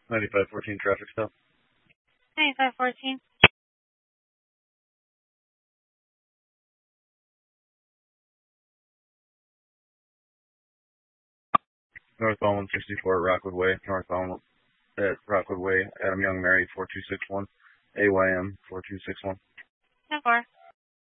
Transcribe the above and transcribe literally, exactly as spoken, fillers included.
ninety-five fourteen traffic stop. ninety-five fourteen. Northbound one sixty-four at Rockwood Way. Northbound at Rockwood Way. Adam Young married four two six one. A Y M four two six one. ten four.